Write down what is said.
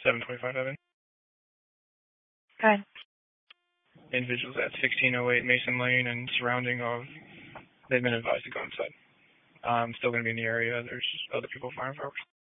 725 Evan. Okay. Individuals at 1608 Mason Lane and surrounding of, they've been advised to go inside. I'm still going to be in the area. There's other people firing fireworks.